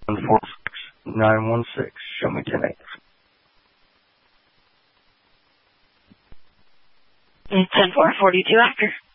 916. Show me 10 acres. 10-4, 42 after.